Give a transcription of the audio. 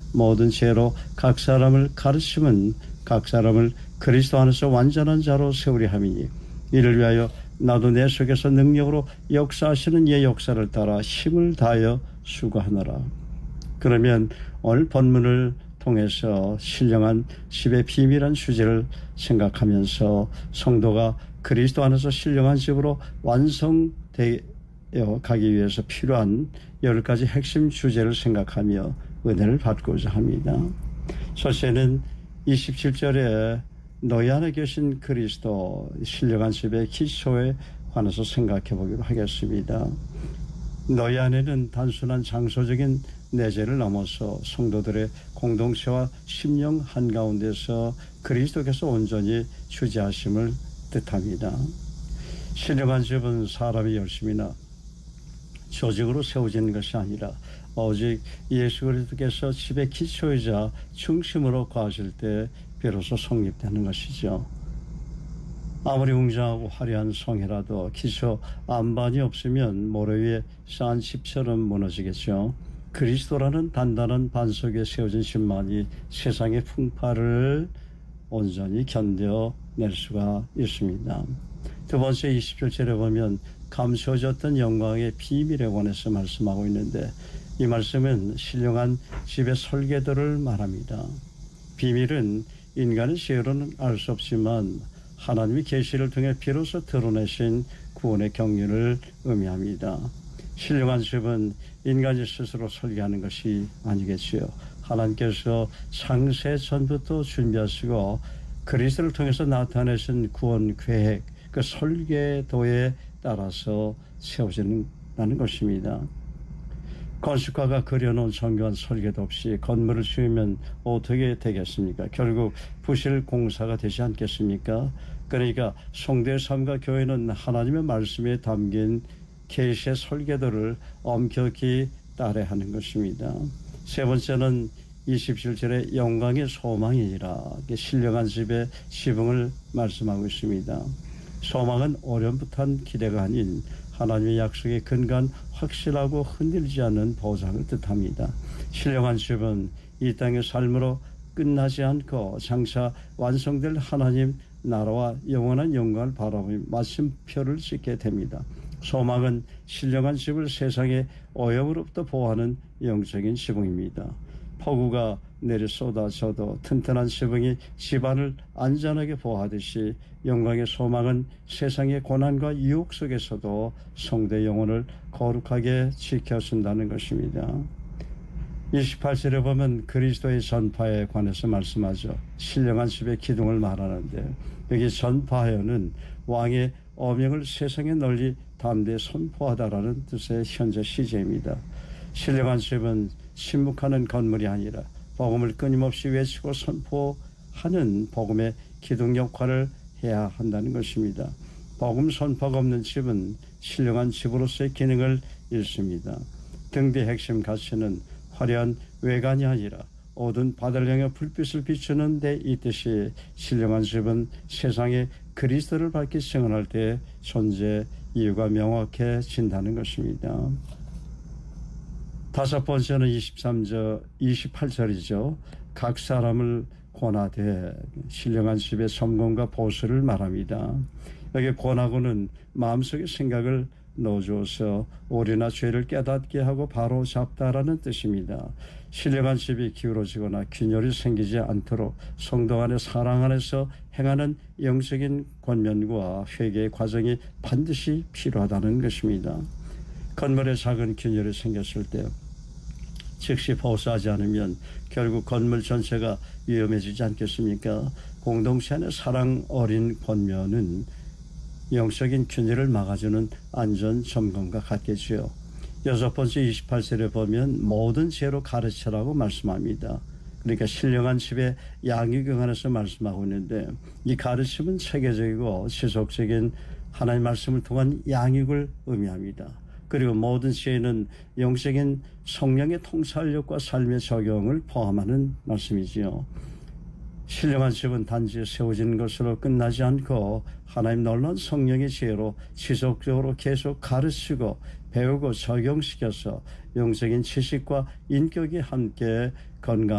모든 지혜로 각 사람을 가르치면 각 사람을 그리스도 안에서 완전한 자로 세우려 함이니 이를 위하여 나도 내 속에서 능력으로 역사하시는 이의 역사를 따라 힘을 다하여 수고하노라. 그러면 오늘 본문을 통해서 신령한 집의 비밀한 주제를 생각하면서 성도가 그리스도 안에서 신령한 집으로 완성되어 가기 위해서 필요한 10가지 핵심 주제를 생각하며 은혜를 받고자 합니다. 첫째는 27절에 너희 안에 계신 그리스도 신령한 집의 기초에 관해서 생각해 보기로 하겠습니다. 너희 안에는 단순한 장소적인 내재를 넘어서 성도들의 공동체와 심령 한가운데서 그리스도께서 온전히 주재하심을 뜻합니다. 신령한 집은 사람이 열심히나 조직으로 세워지는 것이 아니라 오직 예수 그리스도께서 집의 기초이자 중심으로 거하실 때 비로소 성립되는 것이죠. 아무리 웅장하고 화려한 성이라도 기초 안반이 없으면 모래 위에 쌓은 집처럼 무너지겠죠. 그리스도라는 단단한 반석 위에 세워진 집만이 세상의 풍파를 온전히 견뎌낼 수가 있습니다. 두 번째 27절에 보면 감춰졌던 영광의 비밀에 관해서 말씀하고 있는데 이 말씀은 신령한 집의 설계도를 말합니다. 비밀은 인간의 지혜로는 알 수 없지만 하나님의 계시를 통해 비로소 드러내신 구원의 경륜을 의미합니다. 신령한 집은 인간이 스스로 설계하는 것이 아니겠지요. 하나님께서 창세 전부터 준비하시고 그리스도를 통해서 나타내신 구원 계획, 그 설계도에 따라서 세워진다는 것입니다. 건축가가 그려놓은 정교한 설계도 없이 건물을 지으면 어떻게 되겠습니까? 결국 부실 공사가 되지 않겠습니까? 그러니까 성도의 삶과 교회는 하나님의 말씀에 담긴 계시의 설계도를 엄격히 따라야 하는 것입니다. 세 번째는 27절에 영광의 소망이니라 신령한 집의 지붕을 말씀하고 있습니다. 소망은 어렴풋한 기대가 아닌 하나님의 약속에 근간 확실하고 흔들리지 않는 보장을 뜻합니다. 신령한 집은 이 땅의 삶으로 끝나지 않고 장차 완성될 하나님 나라와 영원한 영광을 바라보며 마침표를 찍게 됩니다. 소망은 신령한 집을 세상의 오염으로부터 보호하는 영적인 지붕입니다. 폭우가 내려 쏟아져도 튼튼한 지붕이 집안을 안전하게 보호하듯이 영광의 소망은 세상의 고난과 유혹 속에서도 성도의 영혼을 거룩하게 지켜준다는 것입니다. 28절에 보면 그리스도의 전파에 관해서 말씀하죠. 신령한 집의 기둥을 말하는데 여기 전파하여는 왕의 어명을 세상에 널리 담대히 선포하다라는 뜻의 현재 시제입니다. 신령한 집은 침묵하는 건물이 아니라 복음을 끊임없이 외치고 선포하는 복음의 기둥 역할을 해야 한다는 것입니다. 복음 선포가 없는 집은 신령한 집으로서의 기능을 잃습니다. 등대 핵심 가치는 화려한 외관이 아니라 어두운 바다를 향해 불빛을 비추는 데 있듯이 신령한 집은 세상에 그리스도를 밝히 증언할 때 존재 이유가 명확해진다는 것입니다. 다섯 번째는 28절이죠. 각 사람을 권하되 신령한 집의 섬공과 보수를 말합니다. 여기 권하고는 마음속의 생각을 넣어주어서 오류나 죄를 깨닫게 하고 바로 잡다라는 뜻입니다. 신령한 집이 기울어지거나 균열이 생기지 않도록 성도 안의 사랑 안에서 행하는 영적인 권면과 회개의 과정이 반드시 필요하다는 것입니다. 건물에 작은 균열이 생겼을 때 즉시 보수하지 않으면 결국 건물 전체가 위험해지지 않겠습니까? 공동체 안의 사랑 어린 권면은 영적인 균열을 막아주는 안전 점검과 같겠지요. 여섯 번째 28절에 보면 모든 죄로 가르치라고 말씀합니다. 그러니까 신령한 집의 양육에 관해서 말씀하고 있는데 이 가르침은 체계적이고 지속적인 하나님의 말씀을 통한 양육을 의미합니다. 그리고 모든 지혜는 영적인 성령의 통찰력과 삶의 적용을 포함하는 말씀이지요. 신령한 집은 단지 세워지는 것으로 끝나지 않고 하나님 놀라운 성령의 지혜로 지속적으로 계속 가르치고 배우고 적용시켜서 영적인 지식과 인격이 함께 건강